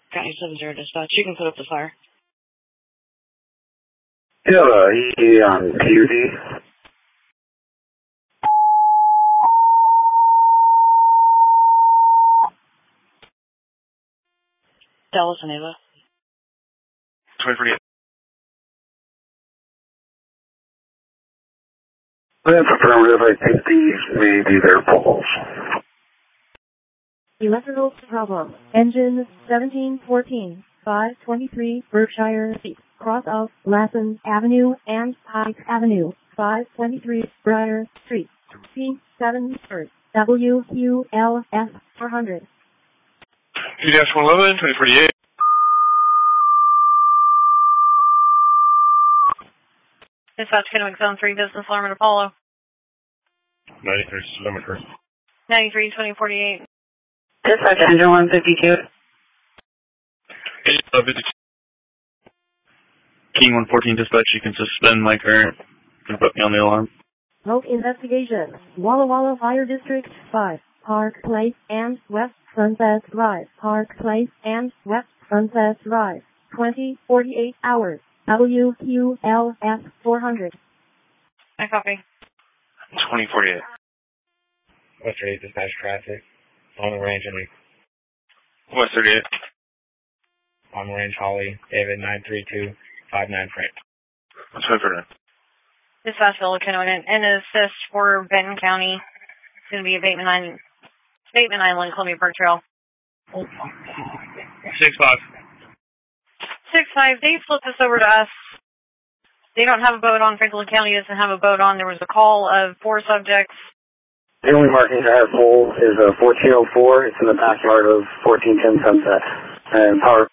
County 70 dispatch. You can put up the fire. Yeah, he on PUD. Dallas and Ava. 2048. That's affirmative. I think these may be their poles. Electrical problem. Engine 1714, 523 Berkshire Street, cross of Lassen Avenue and Pike Avenue, 523 Briar Street, P7 WQLF 400. 2-111, 2048. Dispatch Kennewick Zone 3, business alarm at Apollo. 93, Summer. 93, 2048. Dispatch engine 152. King 114 dispatch, you can suspend my current. You can put me on the alarm. Smoke investigation. Walla Walla Fire District 5, Park Place and West Sunset Drive. Park Place and West Sunset Drive. 2048 hours. WQLF 400. I copy. 2048. West 38 dispatch traffic. On the range and West 38. on the range Holly, David 93259 Frank. What's 2049? Dispatch Villa Kennewick and assist for Benton County. It's going to be a Bateman Island, Columbia Park Trail. 6-5. 6-5, they flipped this over to us. They don't have a boat on. Franklin County doesn't have a boat on. There was a call of 4 subjects. The only marking I have full is 1404. It's in the backyard of 1410 Sunset. And power.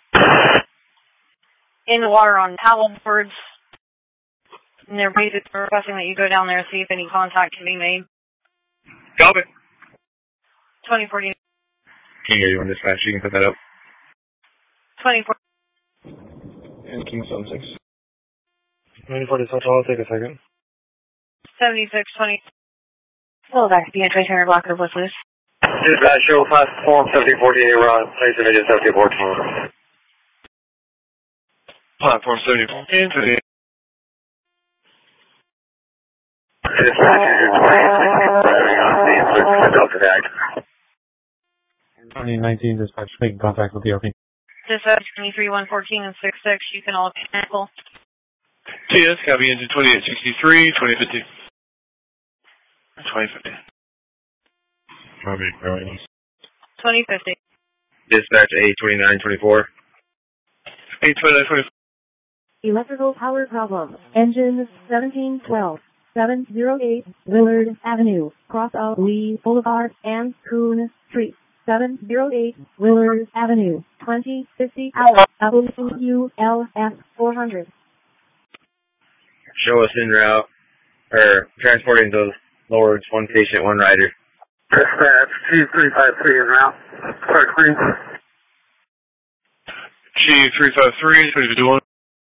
In the water on paddle boards. And they're basically requesting that you go down there and see if any contact can be made. Copy. 2040. King 81 dispatch, you can put that up. 24. And King 76. 94 dispatch, I'll take a second. 7620. Hello, back to the entry center blocker with loose. Dispatch, show platform 7048, Ron. Place image 7014. Platform 7014, 28. Dispatch, Delta Tag. 2019 dispatch, making contact with the OP. Dispatch 23, 114, and 66. You can all cancel. TS, copy engine 2863, 2050. 2050. 2050. Dispatch A2924. A2924. Electrical power problem. Engine 1712, 708 Willard Avenue, cross of Lee Boulevard and Coon Street. 708 Willard Avenue, 2050 WQLF 400. Show us en route, or transporting those lowards, 1 patient, 1 rider. Dispatch 2353 en route. Start clean. Chief 353, 2051.